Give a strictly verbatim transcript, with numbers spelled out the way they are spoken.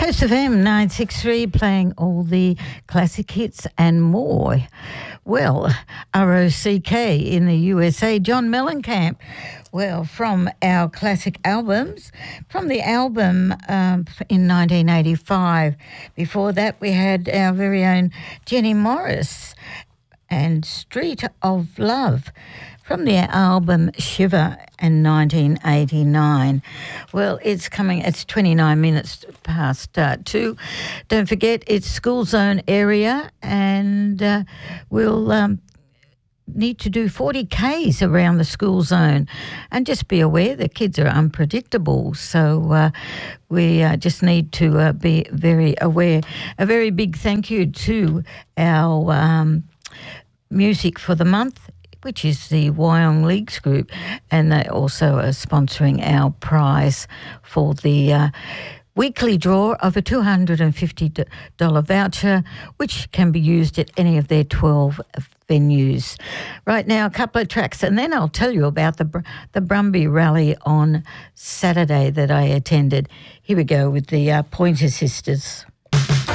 Coast F M nine six three playing all the classic hits and more. Well, R O C K in the U S A, John Mellencamp. Well, from our classic albums, from the album um, in nineteen eighty-five. Before that, we had our very own Jenny Morris and Street of Love from the album Shiver in nineteen eighty-nine. Well, it's coming, it's twenty-nine minutes past uh, two. Don't forget, it's school zone area, and uh, we'll um, need to do forty kays around the school zone. And just be aware that kids are unpredictable, so uh, we uh, just need to uh, be very aware. A very big thank you to our um, music for the month, which is the Wyong Leagues Group, and they also are sponsoring our prize for the uh, weekly draw of a two hundred fifty dollars voucher, which can be used at any of their twelve venues. Right now, a couple of tracks, and then I'll tell you about the the Brumby Rally on Saturday that I attended. Here we go with the uh, Pointer Sisters.